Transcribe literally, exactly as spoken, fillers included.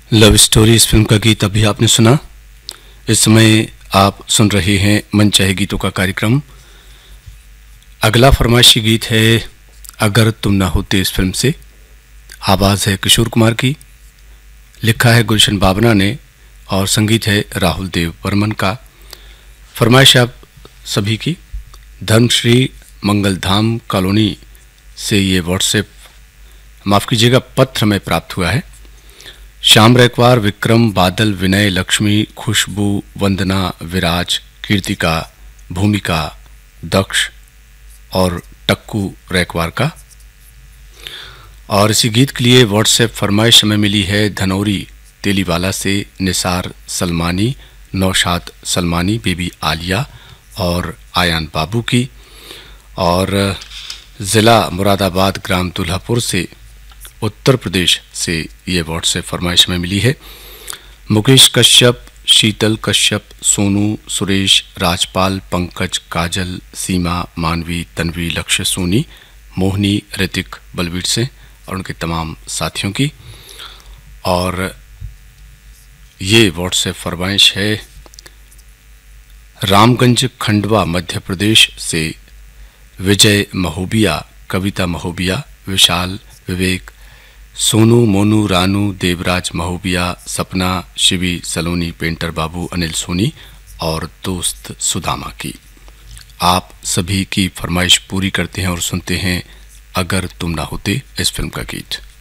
Love story इस film का गीत अभी आपने सुना। इस समय आप सुन रहे हैं मन चाहे गीतों का कार्यक्रम। अगला फरमाइशी गीत है अगर तुम ना होते इस फिल्म से। आवाज़ है किशोर कुमार की, लिखा है गुलशन बाबना ने और संगीत है राहुल देव बर्मन का। फरमाइश आप सभी की धर्मश्री मंगलधाम कॉलोनी से ये व्हाट्सएप माफ़ कीजिएगा पत्र में प्राप्त हुआ है। श्याम रैकवार, विक्रम, बादल, विनय, लक्ष्मी, खुशबू, वंदना, विराज, कीर्तिका, भूमिका, दक्ष और टक्कू रैकवार का। और इसी गीत के लिए व्हाट्सएप फरमाइश हमें मिली है धनौरी तेलीवाला से निसार सलमानी, नौशाद सलमानी, बेबी आलिया और आयान बाबू की। और ज़िला मुरादाबाद, ग्राम दुल्हापुर से उत्तर प्रदेश से ये व्हाट्सएप फरमाइश में मिली है। मुकेश कश्यप, शीतल कश्यप, सोनू, सुरेश, राजपाल, पंकज, काजल, सीमा, मानवी, तन्वी, लक्ष्य सोनी, मोहनी, ऋतिक, बलवीर से और उनके तमाम साथियों की। और ये व्हाट्सएप फरमाइश है रामगंज, खंडवा, मध्य प्रदेश से विजय महोबिया, कविता महोबिया, विशाल, विवेक, सोनू, मोनू, रानू, देवराज महोबिया, सपना, शिवी, सलोनी, पेंटर बाबू, अनिल सोनी और दोस्त सुदामा की। आप सभी की फरमाइश पूरी करते हैं और सुनते हैं अगर तुम ना होते इस फिल्म का गीत।